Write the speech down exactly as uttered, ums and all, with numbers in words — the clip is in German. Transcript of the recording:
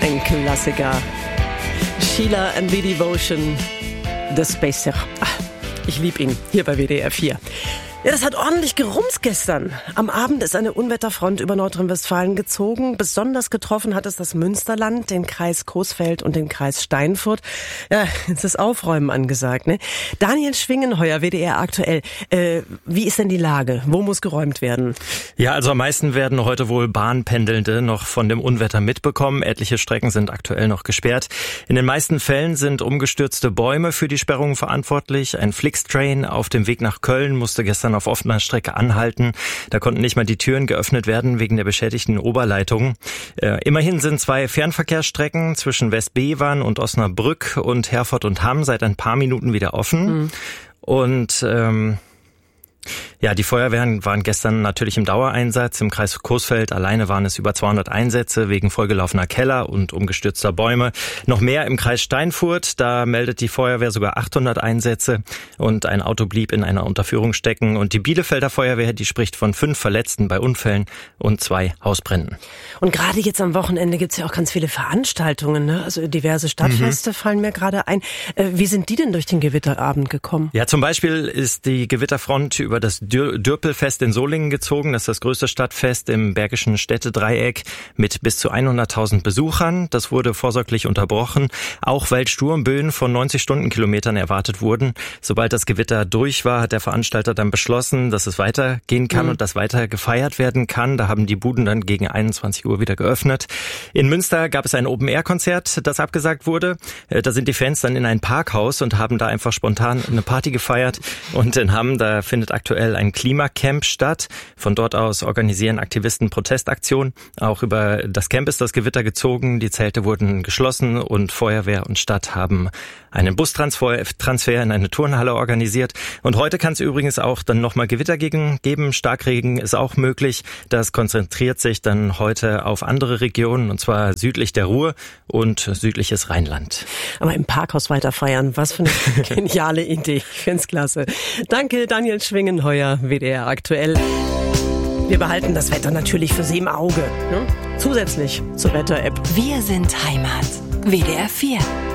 Ein Klassiker. Sheila and the Devotion, The Spacer. Ach, ich liebe ihn, hier bei W D R vier. Ja, das hat ordentlich gerumst gestern. Am Abend ist eine Unwetterfront über Nordrhein-Westfalen gezogen. Besonders getroffen hat es das Münsterland, den Kreis Coesfeld und den Kreis Steinfurt. Ja, jetzt ist Aufräumen angesagt, ne? Daniel Schwingenheuer, W D R aktuell. Äh, wie ist denn die Lage? Wo muss geräumt werden? Ja, also am meisten werden heute wohl Bahnpendelnde noch von dem Unwetter mitbekommen. Etliche Strecken sind aktuell noch gesperrt. In den meisten Fällen sind umgestürzte Bäume für die Sperrungen verantwortlich. Ein Flixtrain auf dem Weg nach Köln musste gestern auf offener Strecke anhalten. Da konnten nicht mal die Türen geöffnet werden wegen der beschädigten Oberleitung. Äh, immerhin sind zwei Fernverkehrsstrecken zwischen Westbevern und Osnabrück und Herford und Hamm seit ein paar Minuten wieder offen. Mhm. Und ähm, ja, die Feuerwehren waren gestern natürlich im Dauereinsatz. Im Kreis Coesfeld alleine waren es über zweihundert Einsätze wegen vollgelaufener Keller und umgestürzter Bäume. Noch mehr im Kreis Steinfurt. Da meldet die Feuerwehr sogar achthundert Einsätze und ein Auto blieb in einer Unterführung stecken. Und die Bielefelder Feuerwehr, die spricht von fünf Verletzten bei Unfällen und zwei Hausbränden. Und gerade jetzt am Wochenende gibt's ja auch ganz viele Veranstaltungen, ne? Also diverse Stadtfeste mhm. fallen mir gerade ein. Wie sind die denn durch den Gewitterabend gekommen? Ja, zum Beispiel ist die Gewitterfront über das Dürpelfest in Solingen gezogen. Das ist das größte Stadtfest im Bergischen Städtedreieck mit bis zu hunderttausend Besuchern. Das wurde vorsorglich unterbrochen, auch weil Sturmböen von neunzig Stundenkilometern erwartet wurden. Sobald das Gewitter durch war, hat der Veranstalter dann beschlossen, dass es weitergehen kann mhm. und dass weiter gefeiert werden kann. Da haben die Buden dann gegen einundzwanzig Uhr wieder geöffnet. In Münster gab es ein Open-Air-Konzert, das abgesagt wurde. Da sind die Fans dann in ein Parkhaus und haben da einfach spontan eine Party gefeiert. Und in Hamm, da findet aktuell ein Klimacamp statt. Von dort aus organisieren Aktivisten Protestaktionen. Auch über das Camp ist das Gewitter gezogen. Die Zelte wurden geschlossen und Feuerwehr und Stadt haben einen Bustransfer in eine Turnhalle organisiert. Und heute kann es übrigens auch dann nochmal Gewitter geben. Starkregen ist auch möglich. Das konzentriert sich dann heute auf andere Regionen, und zwar südlich der Ruhr und südliches Rheinland. Aber im Parkhaus weiter feiern, was für eine geniale Idee. Ich find's klasse. Danke, Daniel Schwingenheuer, W D R aktuell. Wir behalten das Wetter natürlich für Sie im Auge, ne? Zusätzlich zur Wetter-App. Wir sind Heimat. W D R vier.